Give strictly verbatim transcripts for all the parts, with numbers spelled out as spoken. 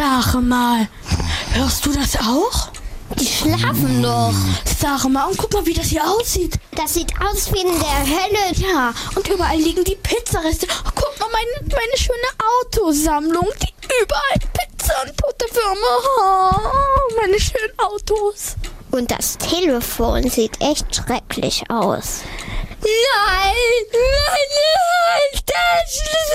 Sag mal, hörst du das auch? Die schlafen doch. Sag mal, und guck mal, wie das hier aussieht. Das sieht aus wie in der Hölle. Ja, und überall liegen die Pizzareste. Guck mal, meine, meine schöne Autosammlung. Die überall Pizza und tote Würmer. Oh, meine schönen Autos. Und das Telefon sieht echt schrecklich aus. Nein, nein, nein, das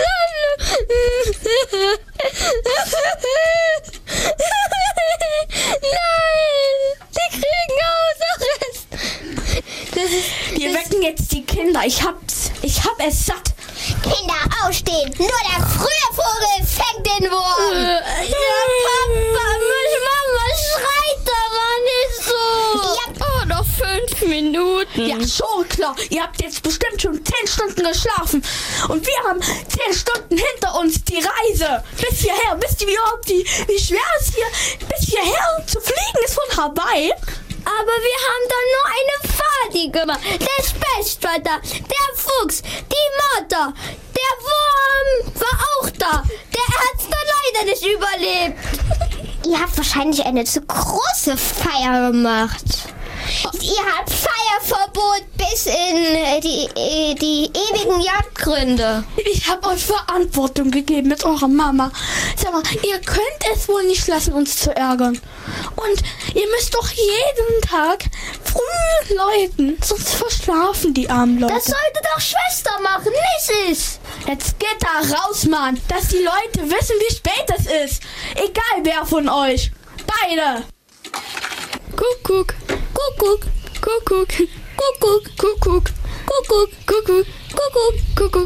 Nein, die kriegen Hausarrest. Das ist, wir wecken jetzt die Kinder. Ich hab's, ich hab es satt. Kinder aufstehen, nur der frühe Vogel fängt den Wurm. Äh, ja, Papa, meine Mama schreit aber nicht so. Ja. Oh, noch fünf Minuten. Ja, schon klar. Ihr habt jetzt bestimmt schon zehn Stunden geschlafen. Und wir haben zehn Stunden hinter uns die Reise. Bis hierher. Wisst ihr überhaupt, wie, wie schwer es hier bis hierher zu fliegen ist von Hawaii? Aber wir haben doch nur eine Party gemacht. Der Spechtvater, der Fuchs, die Mutter, der Wurm war auch da. Der hat's dann leider nicht überlebt. Ihr habt wahrscheinlich eine zu große Feier gemacht. Ihr habt Feierverbot bis in die, die ewigen Jagdgründe. Ich habe euch Verantwortung gegeben mit eurer Mama. Sag mal, ihr könnt es wohl nicht lassen, uns zu ärgern. Und ihr müsst doch jeden Tag früh läuten, sonst verschlafen die armen Leute. Das sollte doch Schwester machen, nicht ich. Jetzt geht da raus, Mann, dass die Leute wissen, wie spät es ist. Egal wer von euch. Beide. Kuckuck, Kuckuck, Kuckuck, Kuckuck, Kuckuck, Kuckuck, Kuckuck, Kuckuck, Kuckuck.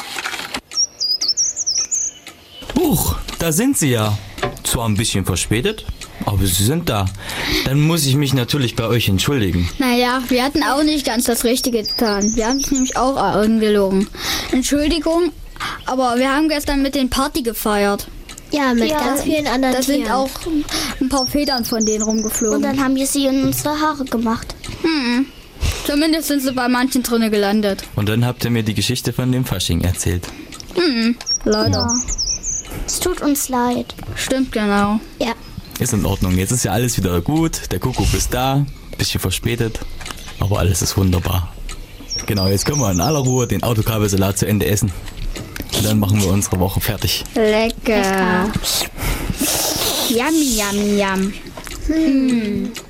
Huch, da sind sie ja. Zwar ein bisschen verspätet, aber sie sind da. Dann muss ich mich natürlich bei euch entschuldigen. Naja, wir hatten auch nicht ganz das Richtige getan. Wir haben dich nämlich auch angelogen. Entschuldigung, aber wir haben gestern mit den Party gefeiert. Ja, mit Ja, ganz vielen anderen Da sind Tieren. auch ein paar Federn von denen rumgeflogen. Und dann haben wir sie in unsere Haare gemacht. Hm. Zumindest sind sie bei manchen drinnen gelandet. Und dann habt ihr mir die Geschichte von dem Fasching erzählt. Hm. Leider. Ja. Es tut uns leid. Stimmt genau. Ja. Ist in Ordnung, jetzt ist ja alles wieder gut. Der Kuckuck ist da, bisschen verspätet, aber alles ist wunderbar. Genau, jetzt können wir in aller Ruhe den Autokabelsalat zu Ende essen. Und dann machen wir unsere Woche fertig. Lecker. Yummy, yummy, yum. Hm.